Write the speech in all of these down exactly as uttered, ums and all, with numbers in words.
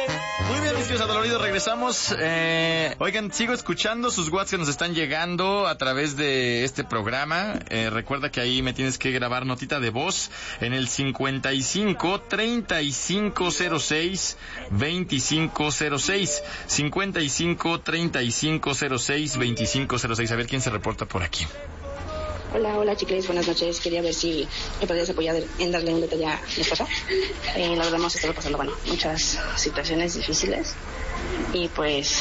Muy bien, mis queridos adoloridos, regresamos. Eh, oigan, sigo escuchando sus WhatsApp que nos están llegando a través de este programa. Eh, recuerda que ahí me tienes que grabar notita de voz en el cincuenta y cinco, treinta y cinco cero seis, veinticinco cero seis. cincuenta y cinco, treinta y cinco cero seis, veinticinco cero seis. A ver quién se reporta por aquí. Hola, hola chicles, buenas noches. Quería ver si me podrías apoyar en darle un detalle a mi esposa. Eh, la verdad hemos estado pasando, bueno, muchas situaciones difíciles y pues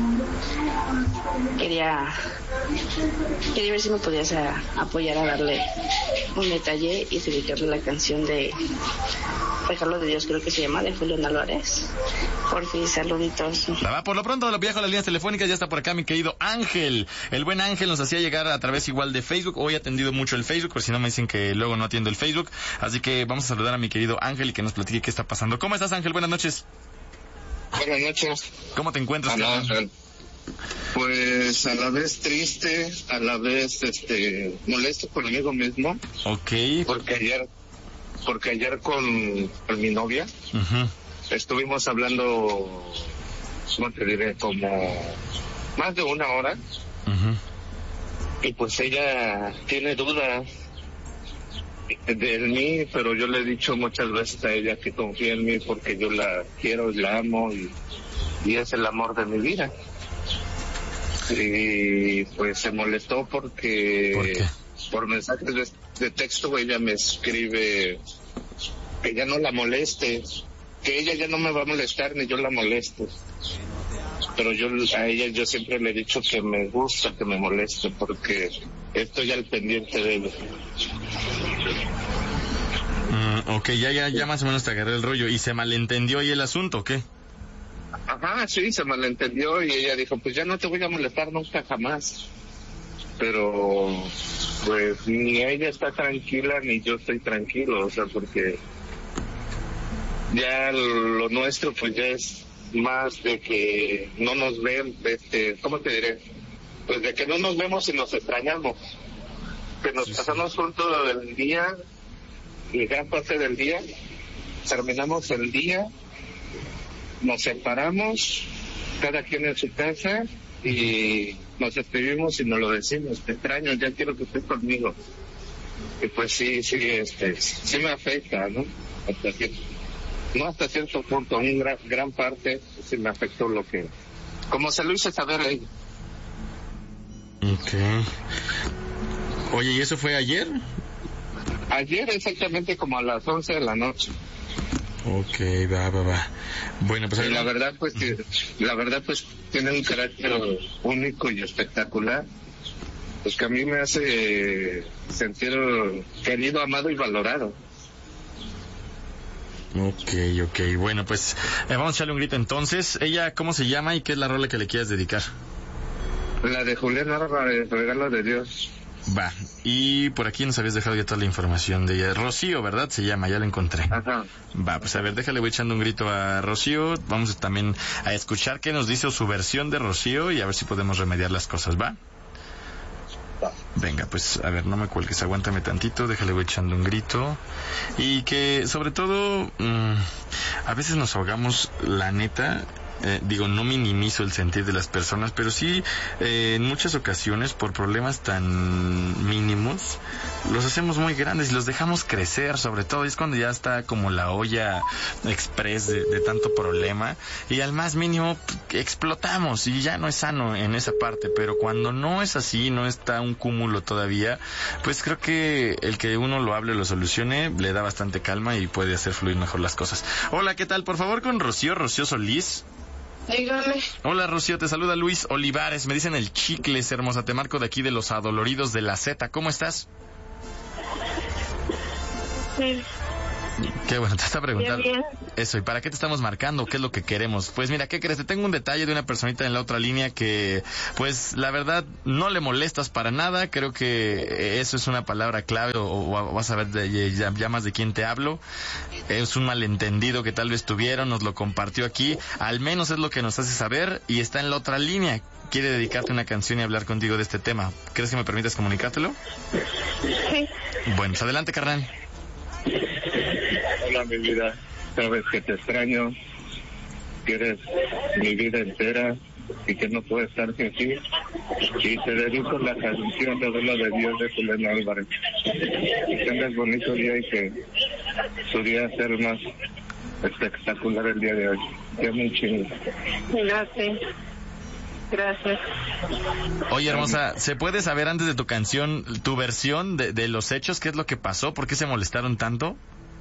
quería quería ver si me podías a, apoyar a darle un detalle y dedicarle la canción de Regalo de Dios, creo que se llama, de Julián Álvarez. Por fin, saluditos. Va, por lo pronto lo viajo a las líneas telefónicas, ya está por acá mi querido Ángel. El buen Ángel nos hacía llegar a través igual de Facebook. Hoy he atendido mucho el Facebook, por si no me dicen que luego no atiendo el Facebook. Así que vamos a saludar a mi querido Ángel y que nos platique qué está pasando. ¿Cómo estás, Ángel? Buenas noches. Buenas noches. ¿Cómo te encuentras? A la, pues a la vez triste, a la vez este molesto conmigo mismo. Ok. Porque ayer, porque ayer con, con mi novia uh-huh. estuvimos hablando, ¿cómo te diré? Como más de una hora. Uh-huh. Y pues ella tiene dudas de mí, pero yo le he dicho muchas veces a ella que confía en mí porque yo la quiero y la amo y, y es el amor de mi vida. Y pues se molestó porque ¿Por qué? Por mensajes de, de texto ella me escribe que ya no la moleste, que ella ya no me va a molestar ni yo la molesto. Pero yo a ella yo siempre le he dicho que me gusta que me moleste porque estoy al pendiente de ella. Mm, ok, ya, ya, ya más o menos te agarré el rollo. ¿Y se malentendió ahí el asunto o qué? Ajá, sí, se malentendió y ella dijo, pues ya no te voy a molestar nunca jamás. Pero pues ni ella está tranquila ni yo estoy tranquilo, o sea, porque ya lo nuestro pues ya es más de que no nos ven, este, ¿cómo te diré? Pues de que no nos vemos y nos extrañamos, que nos sí, pasamos sí. juntos el día y gran parte del día, terminamos el día, nos separamos, cada quien en su casa y nos escribimos y nos lo decimos, te extraño, ya quiero que estés conmigo. Y pues sí, sí, este, sí me afecta, ¿no? Hasta que no hasta cierto punto, en gran, gran parte sí me afectó lo que, como se lo hice saber a ella. Ok. Oye, ¿y eso fue ayer? Ayer exactamente como a las once de la noche. Ok, va, va, va. Bueno, pues... Y la verdad, pues, que, la verdad, pues, tiene un carácter único y espectacular, pues que a mí me hace sentir querido, amado y valorado. Ok, ok, bueno, pues eh, vamos a echarle un grito entonces. ¿Ella cómo se llama y qué es la rola que le quieres dedicar? La de Julián Álvarez, Regalo de Dios. Va, y por aquí nos habías dejado ya toda la información de ella. Rocío, ¿verdad? Se llama, ya la encontré. Ajá. Va, pues a ver, déjale, voy echando un grito a Rocío. Vamos también a escuchar qué nos dice su versión de Rocío y a ver si podemos remediar las cosas, ¿va? Venga, pues a ver, no me cuelgues, aguántame tantito, déjale, voy echando un grito. Y que sobre todo mmm, a veces nos ahogamos, la neta. Eh, digo, no minimizo el sentir de las personas, pero sí eh, en muchas ocasiones por problemas tan mínimos los hacemos muy grandes y los dejamos crecer, sobre todo y es cuando ya está como la olla express de, de tanto problema y al más mínimo explotamos y ya no es sano en esa parte, pero cuando no es así, no está un cúmulo todavía, pues creo que el que uno lo hable, lo solucione, le da bastante calma y puede hacer fluir mejor las cosas. Hola, ¿qué tal? Por favor, con Rocío, Rocío Solís. Dígame. Hola, Rocío, te saluda Luis Olivares. Me dicen el Chicles, hermosa. Te marco de aquí de los Adoloridos de la Z. ¿Cómo estás? Sí. Qué bueno, te está preguntando. Bien, bien. Eso, ¿y para qué te estamos marcando? ¿Qué es lo que queremos? Pues mira, ¿qué crees? Te tengo un detalle de una personita en la otra línea que, pues, la verdad, no le molestas para nada. Creo que eso es una palabra clave, o, o vas a ver de, ya, ya más de quién te hablo. Es un malentendido que tal vez tuvieron, nos lo compartió aquí. Al menos es lo que nos hace saber y está en la otra línea. Quiere dedicarte una canción y hablar contigo de este tema. ¿Crees que me permitas comunicártelo? Sí. Bueno, pues adelante, carnal. Hola, mi vida. Sabes que te extraño, quieres mi vida entera y que no puede estar sin ti. Y te dedico la canción de Abuela de Dios de Julián Álvarez. Que tengas bonito día y que su día sea el más espectacular el día de hoy. Que muy chingo. Gracias. Gracias. Oye, hermosa, ¿se puede saber antes de tu canción tu versión de, de los hechos? ¿Qué es lo que pasó? ¿Por qué se molestaron tanto?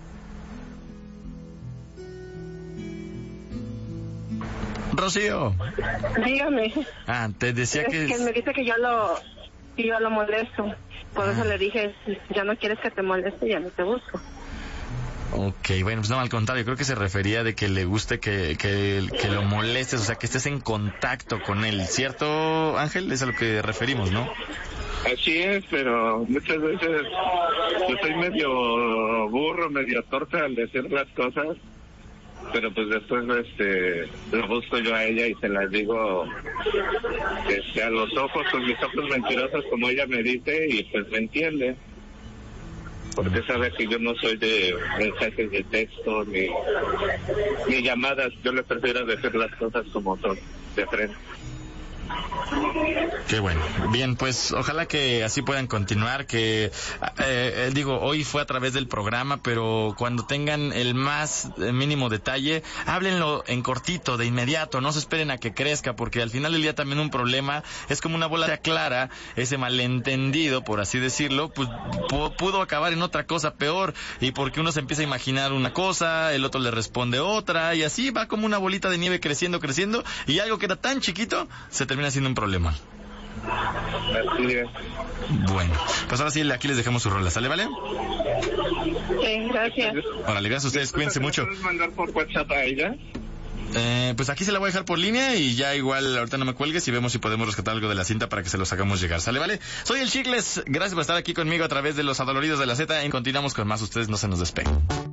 Rocío. Dígame. Ah, te decía es que... que me dice que yo lo, que yo lo molesto. Por ah. eso le dije, si ya no quieres que te moleste, ya no te busco. Ok, bueno, pues no, al contrario, creo que se refería de que le guste que, que, que lo molestes, o sea, que estés en contacto con él, ¿cierto, Ángel? Es a lo que referimos, ¿no? Así es, pero muchas veces yo soy medio burro, medio torpe al decir las cosas, pero pues después este lo busco yo a ella y se las digo este, a los ojos, con mis ojos mentirosos, como ella me dice, y pues me entiende. Porque sabe que yo no soy de mensajes de texto ni, ni llamadas. Yo le prefiero decir las cosas como son, de frente. Qué bueno. Bien, pues ojalá que así puedan continuar, que eh, digo, hoy fue a través del programa, pero cuando tengan el más mínimo detalle, háblenlo en cortito, de inmediato, no se esperen a que crezca, porque al final del día también un problema es como una bola de clara, ese malentendido, por así decirlo, pues p- pudo acabar en otra cosa peor, y porque uno se empieza a imaginar una cosa, el otro le responde otra, y así va como una bolita de nieve creciendo, creciendo, y algo que era tan chiquito se termina siendo un problema. Así es. Bueno, pues ahora sí, aquí les dejamos su rola, ¿sale, vale? Sí, gracias. Órale, gracias a ustedes, cuídense mucho. ¿Puedes mandar por WhatsApp a ella? Eh, pues aquí se la voy a dejar por línea y ya igual ahorita no me cuelgues y vemos si podemos rescatar algo de la cinta para que se los hagamos llegar, ¿sale, vale? Soy el Chicles, gracias por estar aquí conmigo a través de los Adoloridos de la Z y continuamos con más, ustedes no se nos despeguen.